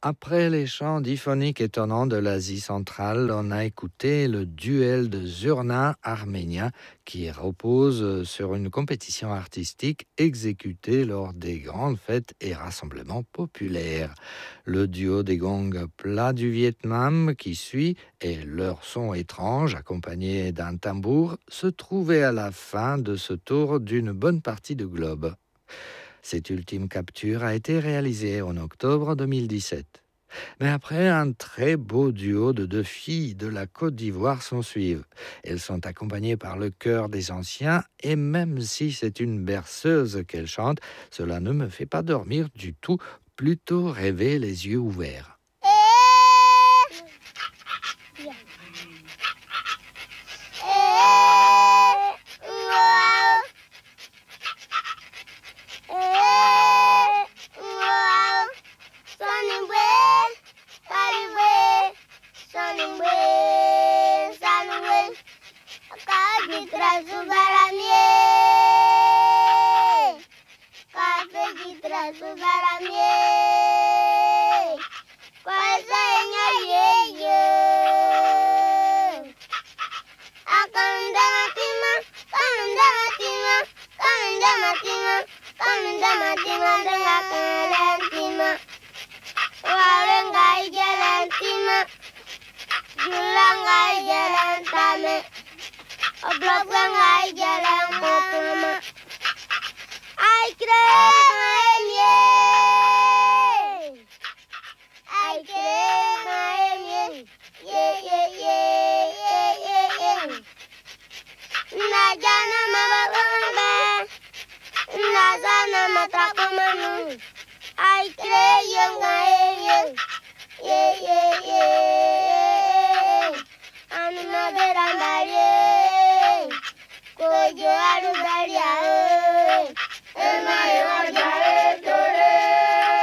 Après les chants diphoniques étonnants de l'Asie centrale, on a écouté le duel de Zurna arménien qui repose sur une compétition artistique exécutée lors des grandes fêtes et rassemblements populaires. Le duo des gongs plats du Vietnam qui suit et leur son étrange accompagné d'un tambour se trouvait à la fin de ce tour d'une bonne partie du globe. Cette ultime capture a été réalisée en octobre 2017. Mais après, un très beau duo de deux filles de la Côte d'Ivoire s'en suivent. Elles sont accompagnées par le chœur des anciens et même si c'est une berceuse qu'elles chantent, cela ne me fait pas dormir du tout, plutôt rêver les yeux ouverts.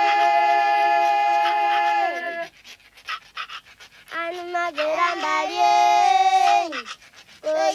Verandarié.